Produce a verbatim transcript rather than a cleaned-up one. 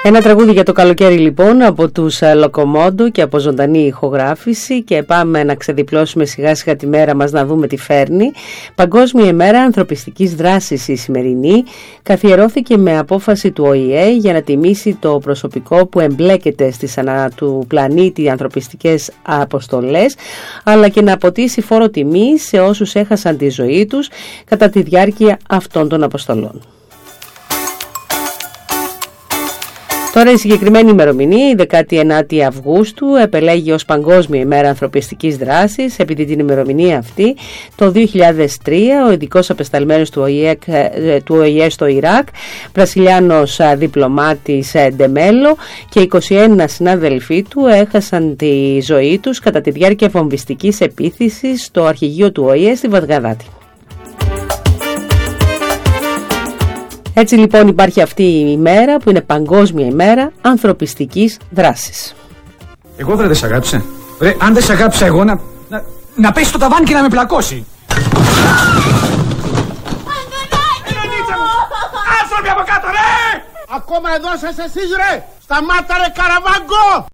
Ένα τραγούδι για το καλοκαίρι λοιπόν από τους Λοκομόντο και από ζωντανή ηχογράφηση, και πάμε να ξεδιπλώσουμε σιγά σιγά τη μέρα μας, να δούμε τι φέρνει. Παγκόσμια ημέρα ανθρωπιστικής δράσης η σημερινή καθιερώθηκε με απόφαση του Ο Η Ε για να τιμήσει το προσωπικό που εμπλέκεται στις ανά του πλανήτη ανθρωπιστικές αποστολές, αλλά και να αποτίσει φόρο τιμή σε όσους έχασαν τη ζωή τους κατά τη διάρκεια αυτών των αποστολών. Τώρα η συγκεκριμένη ημερομηνία, η δεκάτη ενάτη Αυγούστου, επελέγει ως Παγκόσμια ημέρα ανθρωπιστικής δράσης. Επειδή την ημερομηνία αυτή, το δύο χιλιάδες τρία, ο ειδικός απεσταλμένος του Ο Η Ε, του Ο Η Ε στο Ιράκ, βραζιλιάνος διπλωμάτης Ντεμέλο, και είκοσι ένα συνάδελφοί του έχασαν τη ζωή τους κατά τη διάρκεια βομβιστικής επίθεσης στο αρχηγείο του Ο Η Ε στη Βαγδάτη. Έτσι λοιπόν υπάρχει αυτή η ημέρα που είναι Παγκόσμια ημέρα ανθρωπιστικής δράσης. Εγώ δεν σ' αγάπησε. Ρε, αν δεν σ' αγάπησα εγώ να, να, να πέσει στο ταβάνι και να με πλακώσει. Άνθρωποι από κάτω, ρε! Ακόμα εδώ σας εσείς, ρε! Σταμάτα, ρε, Καραβάγκο!